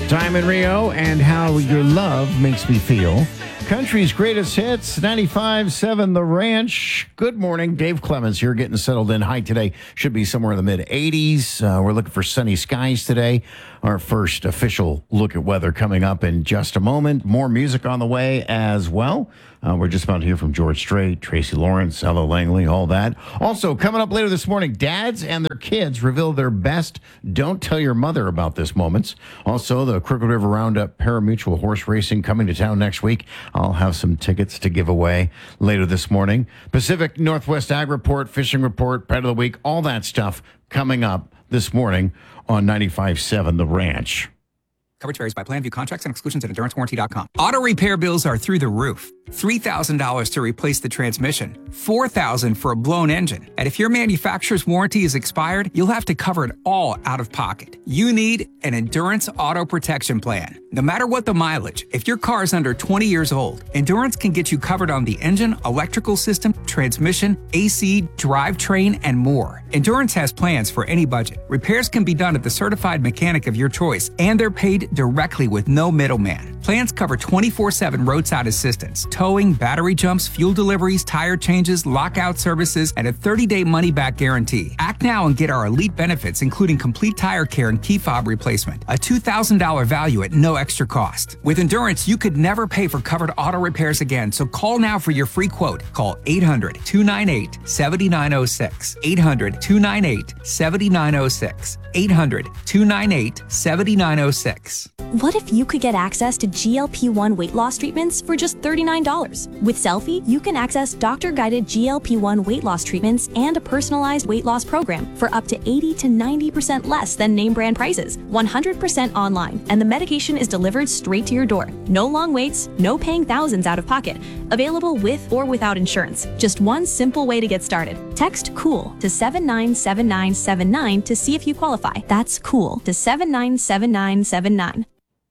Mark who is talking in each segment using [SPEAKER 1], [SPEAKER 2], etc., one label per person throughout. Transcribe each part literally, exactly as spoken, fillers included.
[SPEAKER 1] Time in Rio and how your love makes me feel. Country's greatest hits, ninety-five point seven The Ranch. Good morning. Dave Clemens here, getting settled in. High today should be somewhere in the mid eighties. Uh, we're looking for sunny skies today. Our first official look at weather coming up in just a moment. More music on the way as well. Uh, we're just about to hear from George Strait, Tracy Lawrence, Ella Langley, all that. Also, coming up later this morning, dads and their kids reveal their best don't tell your mother about this moments. Also, the Crooked River Roundup Parimutuel Horse Racing coming to town next week. I'll have some tickets to give away later this morning. Pacific Northwest Ag Report, Fishing Report, Pet of the Week, all that stuff coming up this morning on ninety-five point seven The Ranch.
[SPEAKER 2] Coverage varies by plan. View contracts and exclusions at endurance warranty dot com. Auto repair bills are through the roof. three thousand dollars to replace the transmission, four thousand dollars for a blown engine. And if your manufacturer's warranty is expired, you'll have to cover it all out of pocket. You need an Endurance Auto Protection Plan. No matter what the mileage, if your car is under twenty years old, Endurance can get you covered on the engine, electrical system, transmission, A C, drivetrain, and more. Endurance has plans for any budget. Repairs can be done at the certified mechanic of your choice, and they're paid directly with no middleman. Plans cover twenty-four seven roadside assistance, towing, battery jumps, fuel deliveries, tire changes, lockout services, and a thirty-day money-back guarantee. Act now and get our elite benefits, including complete tire care and key fob replacement. A two thousand dollars value at no extra cost. With Endurance, you could never pay for covered auto repairs again, so call now for your free quote. Call eight hundred, two nine eight, seven nine zero six. eight hundred, two nine eight, seven nine zero six. eight hundred, two nine eight, seven nine zero six.
[SPEAKER 3] What if you could get access to G L P one weight loss treatments for just thirty-nine dollars? With Selfie, you can access doctor-guided G L P one weight loss treatments and a personalized weight loss program for up to eighty to ninety percent less than name brand prices, one hundred percent online, and the medication is delivered straight to your door. No long waits, no paying thousands out of pocket. Available with or without insurance. Just one simple way to get started. Text COOL to seven nine seven nine seven nine to see if you qualify. That's COOL to seven nine seven nine seven nine.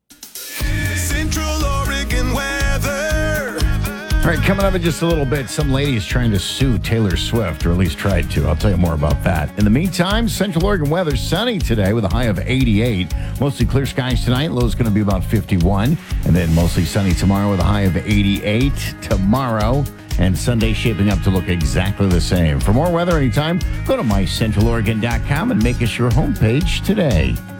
[SPEAKER 4] Central Oregon weather.
[SPEAKER 1] All right, coming up in just a little bit, some ladies trying to sue Taylor Swift, or at least tried to. I'll tell you more about that. In the meantime, Central Oregon weather sunny today with a high of eighty-eight. Mostly clear skies tonight. Low is going to be about fifty-one. And then mostly sunny tomorrow with a high of eighty-eight. Tomorrow and Sunday shaping up to look exactly the same. For more weather anytime, go to my central oregon dot com and make us your homepage today.